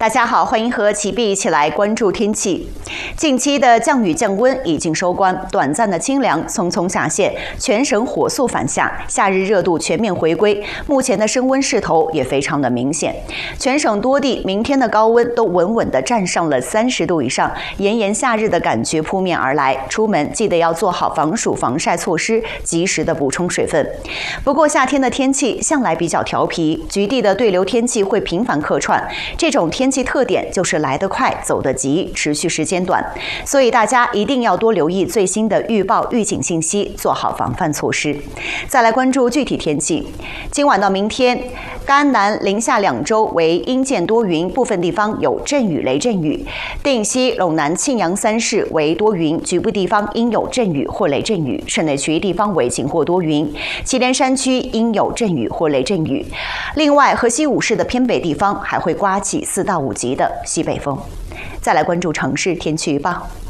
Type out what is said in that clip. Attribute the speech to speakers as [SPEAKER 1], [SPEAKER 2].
[SPEAKER 1] 大家好，欢迎和齐碧一起来关注天气。近期的降雨降温已经收官，短暂的清凉匆匆下线，全省火速返夏，夏日热度全面回归。目前的升温势头也非常的明显，全省多地明天的高温都稳稳的站上了30度以上，炎炎夏日的感觉扑面而来。出门记得要做好防暑防晒措施，及时的补充水分。不过夏天的天气向来比较调皮，局地的对流天气会频繁客串，这种天气特点就是来得快，走得急，持续时间短，所以大家一定要多留意最新的预报预警信息，做好防范措施。再来关注具体天气，今晚到明天，甘南、宁夏两州为阴见多云，部分地方有阵雨、雷阵雨；定西、陇南、庆阳三市为多云，局部地方应有阵雨或雷阵雨；市内区域地方为晴或多云，祁连山区应有阵雨或雷阵雨。另外，河西5市的偏北地方还会刮起4到5级的西北风。再来关注城市天气预报。